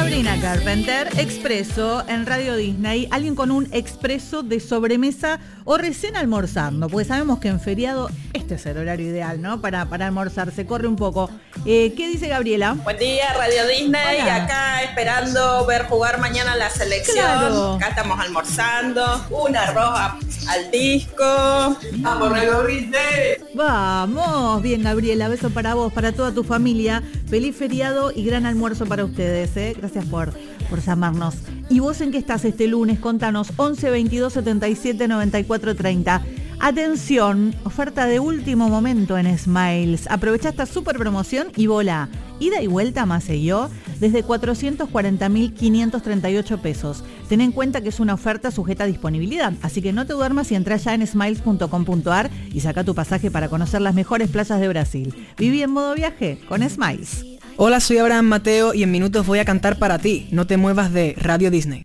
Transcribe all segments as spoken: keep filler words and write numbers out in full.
Sabrina Carpenter, Expreso en Radio Disney. Alguien con un expreso de sobremesa o recién almorzando, porque sabemos que en feriado este es el horario ideal, ¿no? Para, para almorzar, se corre un poco. Eh, ¿Qué dice Gabriela? Buen día, Radio Disney. Hola. Acá esperando ver jugar mañana la selección. Claro. Acá estamos almorzando. Un arroz a, al disco. Vamos, Radio Disney. Vamos. Bien, Gabriela, beso para vos, para toda tu familia. Feliz feriado y gran almuerzo para ustedes, ¿eh? Gracias por, por llamarnos. ¿Y vos en qué estás este lunes? Contanos, once veintidós setenta y siete noventa y cuatro treinta. Atención, oferta de último momento en Smiles. Aprovecha esta super promoción y volá. Ida y vuelta a Maceió desde cuatrocientos cuarenta mil quinientos treinta y ocho pesos. Ten en cuenta que es una oferta sujeta a disponibilidad, así que no te duermas y entra ya en smiles punto com punto a r y saca tu pasaje para conocer las mejores playas de Brasil. Viví en modo viaje con Smiles. Hola, soy Abraham Mateo y en minutos voy a cantar para ti. No te muevas de Radio Disney.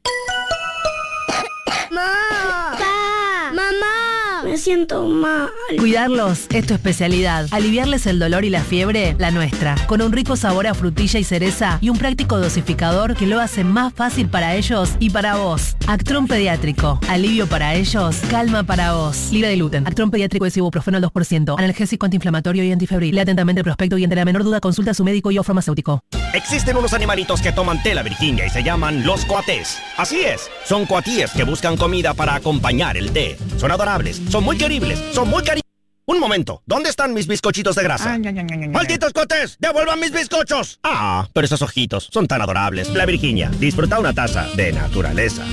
¡Mamá! ¡Pa! ¡Mamá! Me siento mal. Cuidarlos es tu especialidad. Aliviarles el dolor y la fiebre, la nuestra. Con un rico sabor a frutilla y cereza y un práctico dosificador que lo hace más fácil para ellos y para vos. Actron Pediátrico. Alivio para ellos, calma para vos. Libre de gluten. Actron Pediátrico es ibuprofeno al dos por ciento. Analgésico antiinflamatorio y antifebril. Lee atentamente el prospecto y ante la menor duda consulta a su médico y o farmacéutico. Existen unos animalitos que toman té la Virginia y se llaman los coatés. Así es, son coatíes que buscan comida para acompañar el té. Son adorables, son muy queribles, son muy cari... Un momento, ¿dónde están mis bizcochitos de grasa? Ay, ay, ay, ay, ¡malditos coatés! ¡Devuelvan mis bizcochos! Ah, pero esos ojitos son tan adorables. La Virginia, disfruta una taza de naturaleza.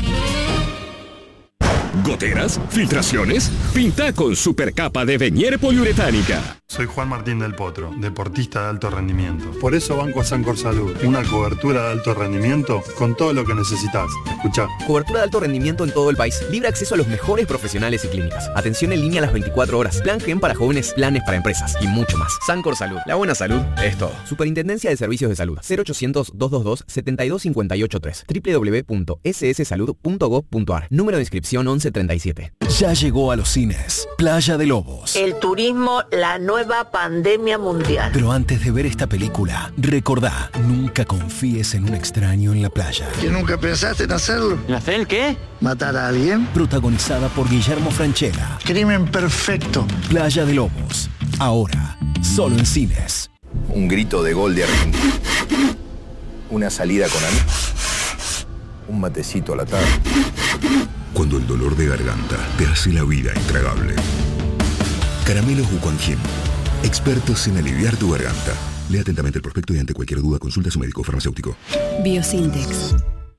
¿Goteras? ¿Filtraciones? Pinta con supercapa de Venier poliuretánica. Soy Juan Martín del Potro, deportista de alto rendimiento. Por eso banco a Sancor Salud, una cobertura de alto rendimiento con todo lo que necesitas. Escuchá. Cobertura de alto rendimiento en todo el país. Libre acceso a los mejores profesionales y clínicas. Atención en línea a las veinticuatro horas. Plan Gen para jóvenes, planes para empresas y mucho más. Sancor Salud. La buena salud es todo. Superintendencia de Servicios de Salud. cero ochocientos, doscientos veintidós, setenta y dos cincuenta y ocho tres. doble u doble u doble u punto ese ese salud punto gob punto a r. Número de inscripción once treinta y siete. Ya llegó a los cines Playa de Lobos. El turismo, la nueva pandemia mundial. Pero antes de ver esta película, recordá, nunca confíes en un extraño en la playa. ¿Que nunca pensaste en hacerlo? ¿En hacer el qué? ¿Matar a alguien? Protagonizada por Guillermo Francella. Crimen perfecto. Playa de Lobos. Ahora, solo en cines. Un grito de gol de Argentina. Una salida con Ana. Un matecito a la tarde. Cuando el dolor de garganta te hace la vida intragable. Caramelos Wuquanjin. Expertos en aliviar tu garganta. Lea atentamente el prospecto y ante cualquier duda consulta a su médico farmacéutico. Biosintex.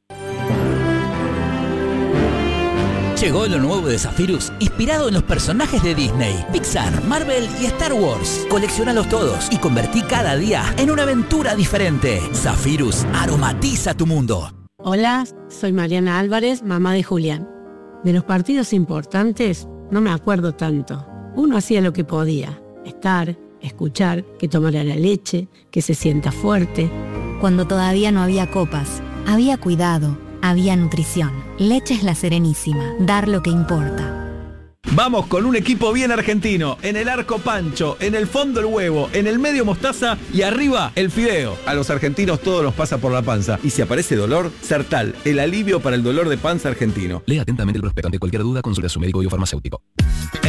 Llegó lo nuevo de Zephyrus, inspirado en los personajes de Disney, Pixar, Marvel y Star Wars. Colecciónalos todos y convertí cada día en una aventura diferente. Zephyrus aromatiza tu mundo. Hola, soy Mariana Álvarez, mamá de Julián. De los partidos importantes no me acuerdo tanto. Uno hacía lo que podía, estar, escuchar, que tomara la leche, que se sienta fuerte. Cuando todavía no había copas, había cuidado, había nutrición. Leches La Serenísima, dar lo que importa. Vamos con un equipo bien argentino. En el arco Pancho, en el fondo el huevo, en el medio mostaza y arriba el fideo. A los argentinos todo nos pasa por la panza. Y si aparece dolor, Sertal, el alivio para el dolor de panza argentino. Lea atentamente el prospecto. Ante cualquier duda consulta a su médico y farmacéutico.